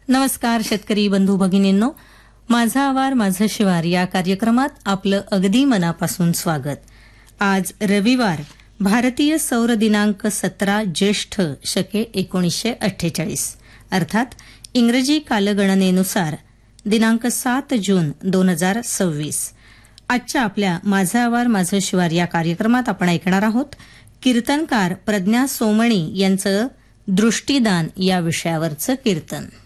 नमस्कार शेतकरी बंधू भगिनींनो, माझा आवार माझं शिवार या कार्यक्रमात आपलं अगदी मनापासून स्वागत. आज रविवार, भारतीय सौर दिनांक 17 ज्येष्ठ शके 1948 अर्थात इंग्रजी कालगणनेनुसार दिनांक 7 जून 2026. आजच्या आपल्या माझा आवार माझं शिवार या कार्यक्रमात आपण ऐकणार आहोत कीर्तनकार प्रज्ञा सोमणी यांचं दृष्टीदान या विषयावरचं कीर्तन.